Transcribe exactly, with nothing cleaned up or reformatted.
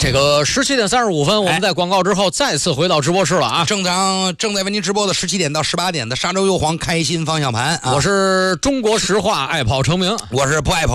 这个十七点三十五分，我们在广告之后再次回到直播室了啊！ 正常正在为您直播的十七点到十八点的沙洲优皇开心方向盘啊！ 我是中国石化爱跑成名， 我是不爱跑。